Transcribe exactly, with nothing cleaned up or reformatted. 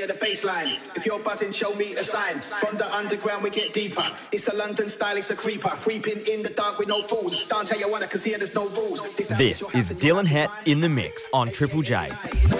hear the bass line. If you're buzzing, show me a sign. From the underground, we get deeper. It's a London style, it's a creeper. Creeping in the dark with no fools. Dance how you wanna, cause here there's no rules. This is Dylan Het in the mix on Triple J.